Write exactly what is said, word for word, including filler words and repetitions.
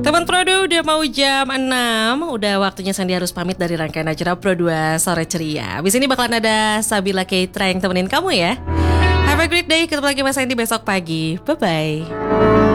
Teman Prodo udah mau jam enam. Udah waktunya Sandi harus pamit dari rangkaian acara Pro dua Sore Ceria. Abis ini bakalan ada Sabila Keitra yang temenin kamu ya. Have a great day, ketemu lagi Mas Sandi besok pagi. Bye-bye.